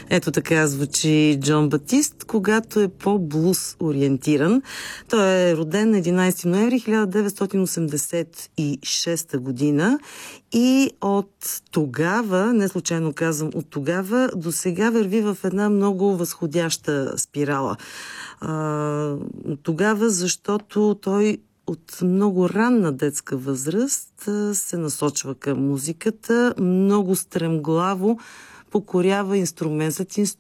Ето така звучи Джон Батист, когато е по-блуз ориентиран. Той е роден на 11 ноември 1986 година и от тогава, не случайно казвам от тогава, до сега върви в една много възходяща спирала. От тогава, защото той от много ранна детска възраст се насочва към музиката, много стремглаво покорява инструмент след